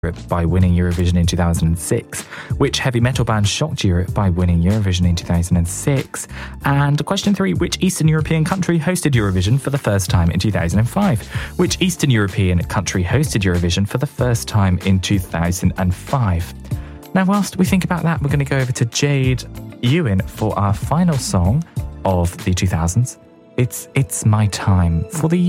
by winning Eurovision in 2006? Which heavy metal band shocked Europe by winning Eurovision in 2006? And question 3, which Eastern European country hosted Eurovision for the first time in 2005? Which Eastern European country hosted Eurovision for the first time in 2005? Now, whilst we think about that, we're going to go over to Jade Ewan for our final song of the 2000s. It's My Time for the